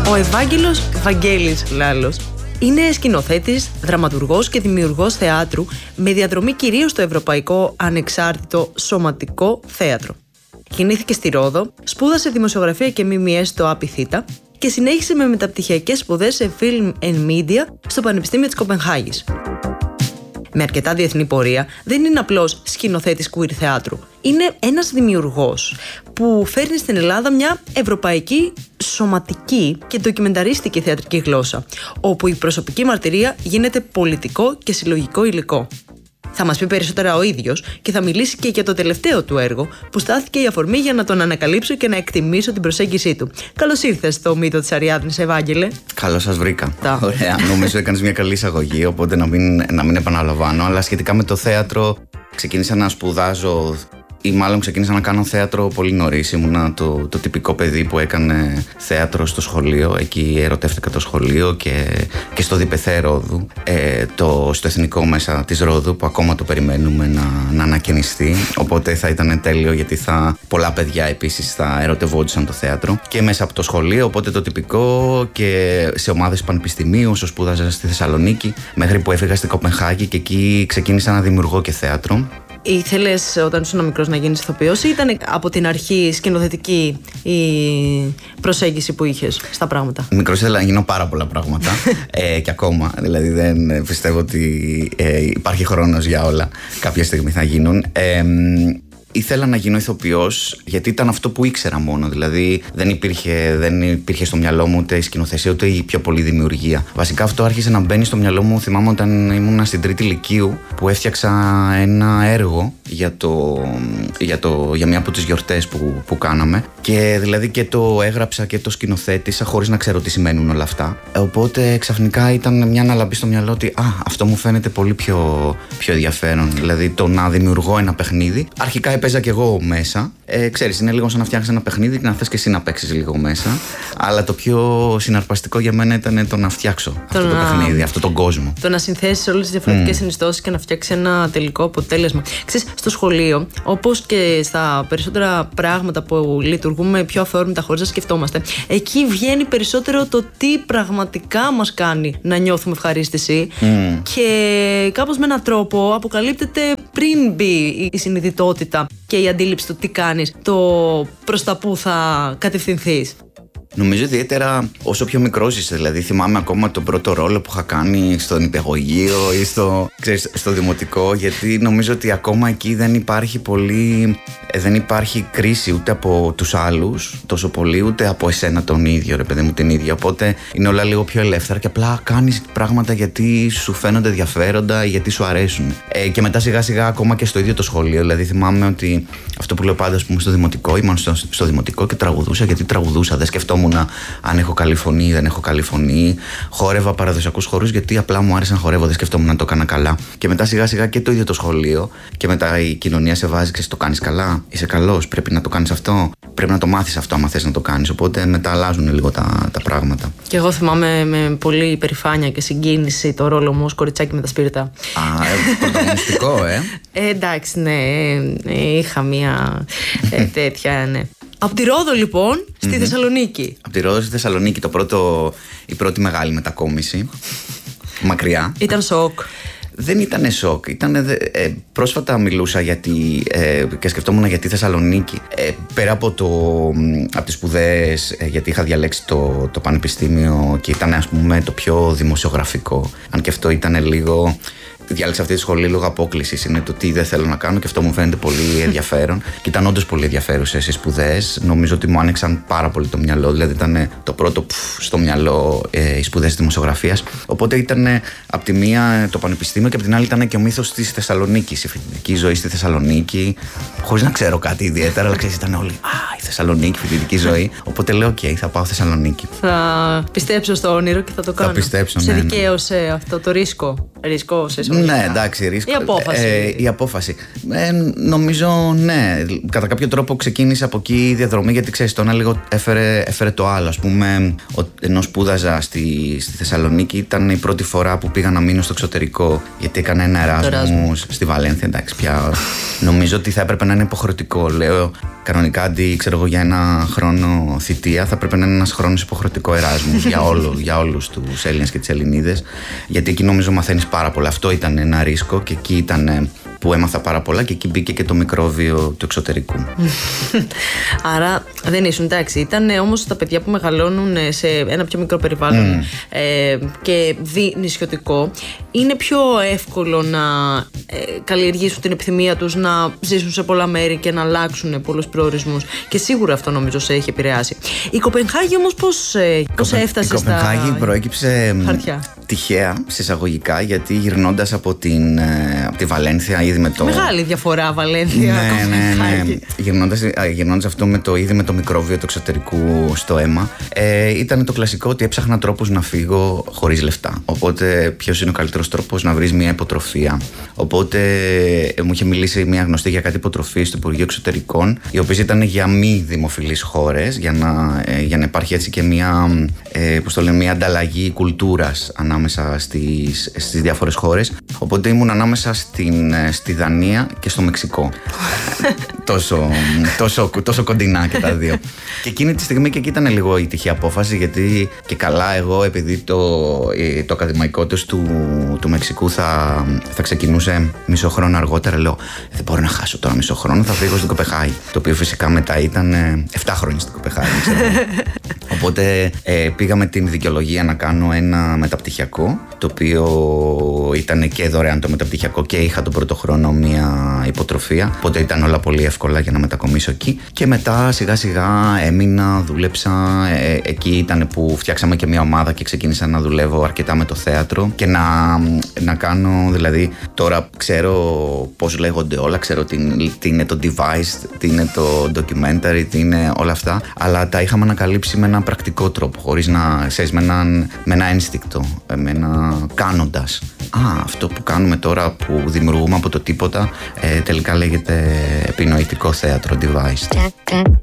Ο Ευάγγελος Βαγγέλης Λάλος είναι σκηνοθέτης, δραματουργός και δημιουργός θεάτρου με διαδρομή κυρίως στο Ευρωπαϊκό Ανεξάρτητο Σωματικό Θέατρο. Γεννήθηκε στη Ρόδο, σπούδασε δημοσιογραφία και ΜΜΕ στο ΑΠΙΘΙΤΑ και συνέχισε με μεταπτυχιακές σπουδές σε Film and Media στο Πανεπιστήμιο της Κοπενχάγης. Με αρκετά διεθνή πορεία, δεν είναι απλώς σκηνοθέτης queer θεάτρου. Είναι ένας δημιουργός που φέρνει στην Ελλάδα μια ευρωπαϊκή, σωματική και ντοκιμενταρίστικη θεατρική γλώσσα, όπου η προσωπική μαρτυρία γίνεται πολιτικό και συλλογικό υλικό. Θα μας πει περισσότερα ο ίδιος και θα μιλήσει και για το τελευταίο του έργο, που στάθηκε η αφορμή για να τον ανακαλύψω και να εκτιμήσω την προσέγγιση του. Καλώς ήρθες στο Μύτο της Αριάδνης, Ευάγγελε. Καλώς σας βρήκα. Ωραία, νομίζω έκανες μια καλή εισαγωγή, οπότε να μην επαναλαμβάνω. Αλλά σχετικά με το θέατρο, ξεκίνησα να σπουδάζω, ή μάλλον ξεκίνησα να κάνω θέατρο πολύ νωρίς. Ήμουνα το τυπικό παιδί που έκανε θέατρο στο σχολείο. Εκεί ερωτεύτηκα το σχολείο και στο ΔΠΘ Ρόδου, στο Εθνικό μέσα της Ρόδου, που ακόμα το περιμένουμε να ανακαινιστεί. Οπότε θα ήταν τέλειο, γιατί πολλά παιδιά επίσης θα ερωτευόντουσαν το θέατρο. Και μέσα από το σχολείο, οπότε το τυπικό, και σε ομάδες πανεπιστημίου, όσο σπούδαζα στη Θεσσαλονίκη, μέχρι που έφυγα στην Κοπενχάγη και εκεί ξεκίνησα να δημιουργώ και θέατρο. Ήθελες όταν ήσουν μικρός να γίνεις ηθοποιός, ή ήταν από την αρχή σκηνοθετική η προσέγγιση που είχες στα πράγματα? Μικρός ήθελα να γίνω πάρα πολλά πράγματα και ακόμα. Δηλαδή δεν πιστεύω ότι υπάρχει χρόνος για όλα. Κάποια στιγμή θα γίνουν. Ήθελα να γίνω ηθοποιός γιατί ήταν αυτό που ήξερα μόνο. Δηλαδή δεν υπήρχε στο μυαλό μου ούτε η σκηνοθεσία ούτε η πιο πολλή δημιουργία. Βασικά αυτό άρχισε να μπαίνει στο μυαλό μου, θυμάμαι, όταν ήμουν στην τρίτη λυκείου, που έφτιαξα ένα έργο για μια από τις γιορτές που κάναμε. Και δηλαδή και το έγραψα και το σκηνοθέτησα χωρίς να ξέρω τι σημαίνουν όλα αυτά. Οπότε ξαφνικά ήταν μια αναλαμπή στο μυαλό ότι αυτό μου φαίνεται πολύ πιο ενδιαφέρον. Δηλαδή το να δημιουργώ ένα παιχνίδι. Αρχικά έπαιζα κι εγώ μέσα. Ξέρεις, είναι λίγο σαν να φτιάξεις ένα παιχνίδι και να θες και εσύ να παίξεις λίγο μέσα. Αλλά το πιο συναρπαστικό για μένα ήταν το να φτιάξω αυτό το παιχνίδι, αυτόν τον κόσμο. Το να συνθέσεις όλες τις διαφορετικές συνιστώσεις και να φτιάξεις ένα τελικό αποτέλεσμα. Ξέρεις, στο σχολείο, όπως και στα περισσότερα πράγματα που λειτουργούμε πιο αυθόρμητα χωρίς να σκεφτόμαστε, εκεί βγαίνει περισσότερο το τι πραγματικά μας κάνει να νιώθουμε ευχαρίστηση. Και κάπως με έναν τρόπο αποκαλύπτεται πριν μπει η συνειδητότητα και η αντίληψη του τι κάνεις, το προς τα που θα κατευθυνθείς. Νομίζω ιδιαίτερα όσο πιο μικρός είσαι. Δηλαδή θυμάμαι ακόμα τον πρώτο ρόλο που είχα κάνει στο νηπιαγωγείο ή στο δημοτικό, γιατί νομίζω ότι ακόμα εκεί δεν υπάρχει κρίση ούτε από τους άλλους τόσο πολύ, ούτε από εσένα τον ίδιο, ρε παιδί μου, την ίδια. Οπότε είναι όλα λίγο πιο ελεύθερα και απλά κάνεις πράγματα γιατί σου φαίνονται ενδιαφέροντα ή γιατί σου αρέσουν. Και μετά σιγά σιγά ακόμα και στο ίδιο το σχολείο. Δηλαδή θυμάμαι ότι αυτό που λέω πάντα, ας πούμε, στο δημοτικό, ήμουν στο δημοτικό και τραγουδούσα γιατί τραγουδούσα. Δεν σκεφτόμουν αν έχω καλή φωνή ή δεν έχω καλή φωνή. Χόρευα παραδοσιακούς χορούς γιατί απλά μου άρεσε να χορεύω, δεν σκεφτόμουν να το έκανα καλά. Και μετά σιγά σιγά και το ίδιο το σχολείο, και μετά η κοινωνία σε βάζει και το κάνεις καλά. Είσαι καλός, πρέπει να το κάνεις αυτό. Πρέπει να το μάθεις αυτό, άμα θες να το κάνεις. Οπότε μετά αλλάζουν λίγο τα πράγματα. Και εγώ θυμάμαι με πολύ υπερηφάνεια και συγκίνηση το ρόλο μου ως κοριτσάκι με τα σπίρτα. Πρωταγωνιστικό, εντάξει, ναι. Είχα μία τέτοια, ναι. Από τη Ρόδο λοιπόν στη Θεσσαλονίκη. Από τη Ρόδο στη Θεσσαλονίκη, η πρώτη μεγάλη μετακόμιση. Μακριά. Ήταν σοκ? Δεν ήταν σοκ. Πρόσφατα μιλούσα και σκεφτόμουν γιατί Θεσσαλονίκη. Πέρα από τις σπουδές, γιατί είχα διαλέξει το πανεπιστήμιο και ήταν, ας πούμε, το πιο δημοσιογραφικό. Αν και αυτό ήταν λίγο... Διάλεξα αυτή τη σχολή λόγω απόκλησης. Είναι το τι δεν θέλω να κάνω και αυτό μου φαίνεται πολύ ενδιαφέρον. Και ήταν όντως πολύ ενδιαφέρουσες οι σπουδές. Νομίζω ότι μου άνοιξαν πάρα πολύ το μυαλό. Δηλαδή ήταν το πρώτο στο μυαλό οι σπουδές δημοσιογραφίας. Οπότε ήταν από τη μία το πανεπιστήμιο και από την άλλη ήταν και ο μύθος της Θεσσαλονίκης. Η φοιτητική ζωή στη Θεσσαλονίκη. Χωρίς να ξέρω κάτι ιδιαίτερα, αλλά ξέρεις, ήταν όλοι. Η Θεσσαλονίκη, φοιτητική ζωή. Οπότε λέω: OK, θα πάω Θεσσαλονίκη. Θα πιστέψω στο όνειρο και θα το κάνω. Θα πιστέψω, σε δικαίωσε αυτό το ρίσκο. Ναι, εντάξει, ρίσκο. Η απόφαση. Νομίζω, ναι. Κατά κάποιο τρόπο ξεκίνησε από εκεί η διαδρομή, γιατί ξέρεις, το ένα λίγο έφερε το άλλο. Ας πούμε, ενώ σπούδαζα στη Θεσσαλονίκη, ήταν η πρώτη φορά που πήγα να μείνω στο εξωτερικό, γιατί έκανα ένα Εράσμους στη Βαλένθια. Εντάξει, πια νομίζω ότι θα έπρεπε να είναι υποχρεωτικό. Λέω, κανονικά αντί ξέρω εγώ, για ένα χρόνο θητεία θα πρέπει να είναι ένας χρόνος υποχρεωτικό Εράσμου για όλους τους Έλληνες και τις Ελληνίδες. Γιατί εκεί νομίζω μαθαίνεις πάρα πολλά. Αυτό ήταν ένα ρίσκο και εκεί ήταν που έμαθα πάρα πολλά και εκεί μπήκε και το μικρόβιο του εξωτερικού. Άρα δεν ήσουν, εντάξει. Ήταν όμως τα παιδιά που μεγαλώνουν σε ένα πιο μικρό περιβάλλον και νησιωτικό, είναι πιο εύκολο να καλλιεργήσουν την επιθυμία τους να ζήσουν σε πολλά μέρη και να αλλάξουν πολλούς προορισμούς. Και σίγουρα αυτό νομίζω σε έχει επηρεάσει. Η Κοπενχάγη όμως πώς έφτασε στα. Η Κοπενχάγη προέκυψε τυχαία, συσσαγωγικά, γιατί γυρνώντας από τη Βαλένθια ήδη με το. Μεγάλη διαφορά Βαλένθια. Ναι. Γυρνώντας αυτό ήδη με το μικρόβιο του εξωτερικού στο αίμα, ήταν το κλασικό ότι έψαχνα τρόπους να φύγω χωρίς λεφτά. Οπότε, ποιος είναι ο καλύτερος τρόπος? Να βρεις μια υποτροφία. Οπότε, μου είχε μιλήσει μια γνωστή για κάτι υποτροφίες στο Υπουργείο Εξωτερικών, οι οποίες ήταν για μη δημοφιλείς χώρες, για να υπάρχει έτσι και μια ανταλλαγή κουλτούρας ανάμεσα στις διάφορες χώρες. Οπότε ήμουν ανάμεσα στη Δανία και στο Μεξικό. τόσο κοντινά και τα δύο. Και εκείνη τη στιγμή και εκεί ήταν λίγο η τυχαία απόφαση, γιατί και καλά εγώ, επειδή το ακαδημαϊκό του Μεξικού θα ξεκινούσε μισό χρόνο αργότερα, λέω δεν μπορώ να χάσω τώρα μισό χρόνο, θα φύγω στην Κοπενχάγη. Το οποίο φυσικά μετά ήταν 7 χρόνια στην Κοπενχάγη. Οπότε πήγα με την δικαιολογία να κάνω ένα μεταπτυχιακό, το οποίο ήταν και δωρεάν το μεταπτυχιακό και είχα τον πρώτο χρόνο μια υποτροφία. Οπότε ήταν όλα πολύ εύκολα για να μετακομίσω εκεί. Και μετά σιγά σιγά έμεινα, δούλεψα. Εκεί ήταν που φτιάξαμε και μια ομάδα και ξεκίνησα να δουλεύω αρκετά με το θέατρο και να κάνω, δηλαδή τώρα ξέρω πώς λέγονται όλα, ξέρω τι είναι το device, τι είναι το documentary, τι είναι όλα αυτά, αλλά τα είχαμε ανακαλύψει με ένα πρακτικό τρόπο, χωρίς να ξέρεις, με ένα ένστικτο, με ένα κάνοντας. Αυτό που κάνουμε τώρα, που δημιουργούμε από το τίποτα, τελικά λέγεται επινοητικό θέατρο, device.